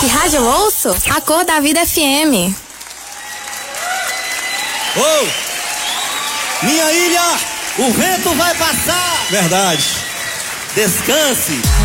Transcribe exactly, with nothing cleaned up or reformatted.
Que rádio eu ouço? A Cor da Vida F M. Ô! Oh, minha ilha, o vento vai passar. Verdade. Descanse.